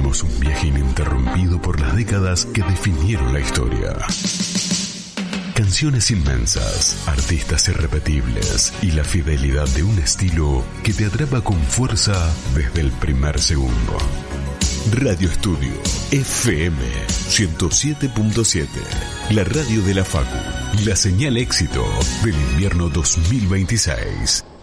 Hacemos un viaje ininterrumpido por las décadas que definieron la historia. Canciones inmensas, artistas irrepetibles y la fidelidad de un estilo que te atrapa con fuerza desde el primer segundo. Radio Estudio FM 107.7, la radio de la Facu, la señal éxito del invierno 2026.